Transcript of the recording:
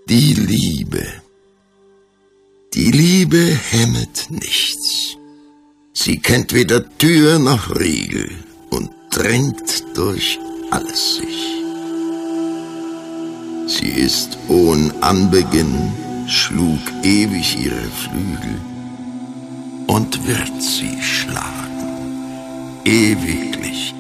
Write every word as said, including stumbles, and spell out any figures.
Die Liebe. Die Liebe hemmet nichts. Sie kennt weder Tür noch Riegel und drängt durch alles sich. Sie ist ohn Anbeginn, schlug ewig ihre Flügel und wird sie schlagen, ewiglich